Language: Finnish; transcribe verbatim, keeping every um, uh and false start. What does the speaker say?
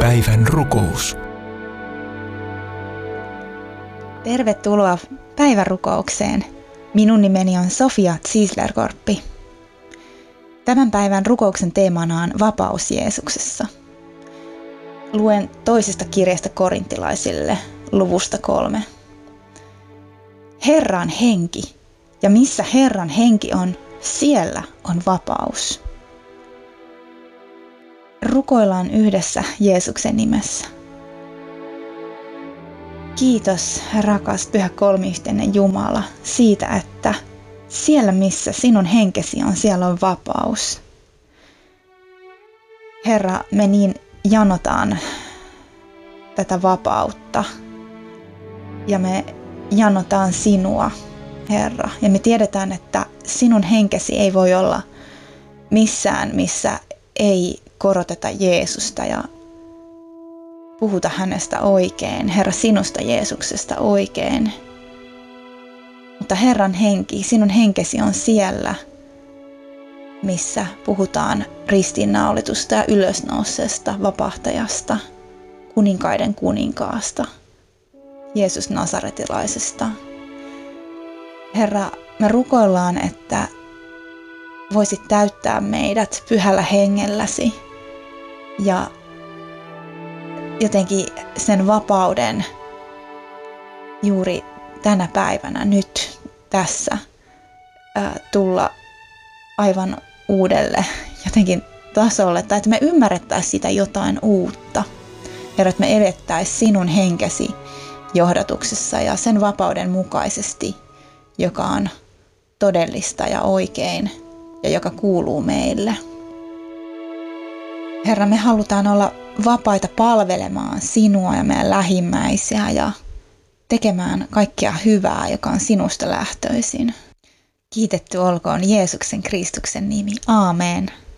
Päivän rukous. Tervetuloa päivän rukoukseen. Minun nimeni on Sofia Ziesler-Korppi. Tämän päivän rukouksen teemana on vapaus Jeesuksessa. Luen toisesta kirjasta korintilaisille luvusta kolme. Herra on henki, ja missä Herran henki on, siellä on vapaus. Rukoillaan yhdessä Jeesuksen nimessä. Kiitos, rakas Pyhä Kolmiyhteinen Jumala, siitä, että siellä missä sinun henkesi on, siellä on vapaus. Herra, me niin janotaan tätä vapautta ja me janotaan sinua, Herra. Ja me tiedetään, että sinun henkesi ei voi olla missään, missä ei koroteta Jeesusta ja puhuta hänestä oikein, Herra, sinusta Jeesuksesta oikein. Mutta Herran henki, sinun henkesi on siellä, missä puhutaan ristiinnaulitusta ja ylösnouseesta vapahtajasta, kuninkaiden kuninkaasta, Jeesus Nasaretilaisesta. Herra, me rukoillaan, että voisit täyttää meidät pyhällä hengelläsi ja jotenkin sen vapauden juuri tänä päivänä, nyt, tässä, ää, tulla aivan uudelle jotenkin tasolle, tai että me ymmärrettäisiin sitä jotain uutta. Herra, että me elettäisiin sinun henkesi johdatuksessa ja sen vapauden mukaisesti, joka on todellista ja oikein ja joka kuuluu meille. Herra, me halutaan olla vapaita palvelemaan sinua ja meidän lähimmäisiä ja tekemään kaikkea hyvää, joka on sinusta lähtöisin. Kiitetty olkoon Jeesuksen Kristuksen nimi. Aamen.